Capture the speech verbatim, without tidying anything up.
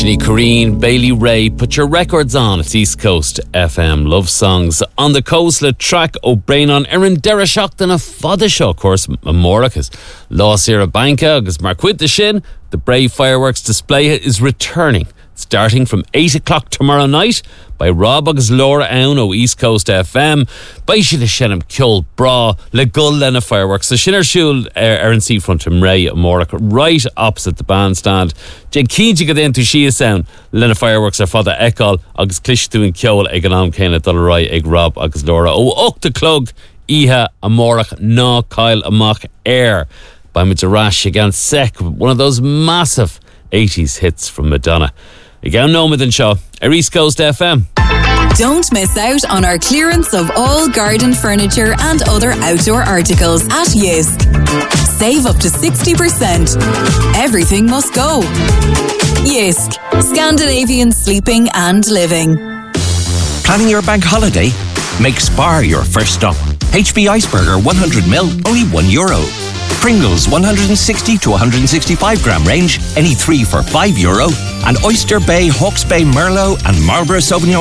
Corrine, Bailey Ray, put your records on. It's East Coast F M. Love songs on the coast. Le track O'Brien on Erin Dara Shockton a fada show. Of course, Morachas Los Ira Banca agus Marquid the Shin. The Brave Fireworks display is returning, starting from eight o'clock tomorrow night by Rob agus Laura Own o East Coast F M. By she the Shenham Kjol Bra Le Gull Lena Fireworks. The Shinner Shul Erin Seafront and Ray Morach right opposite the bandstand. Jen Keiji got into she is sound. Lena Fireworks are father Ekal agus Clishtu and Kjol Eganam Kena Dollar Eg Rob agus Laura o Oak the Clug Iha Amorach Na Kyle Amach Air by Mitarash against Sek, one of those massive eighties hits from Madonna. Again, Nomad and Shaw, East Coast F M. Don't miss out on our clearance of all garden furniture and other outdoor articles at Yisk. Save up to sixty percent. Everything must go. Yisk, Scandinavian sleeping and living. Planning your bank holiday? Make Spar your first stop. H B Iceberger one hundred mil, only one euro. Pringles one hundred sixty to one hundred sixty-five gram range, any three for five euro. And Oyster Bay, Hawke's Bay Merlot and Marlborough Sauvignon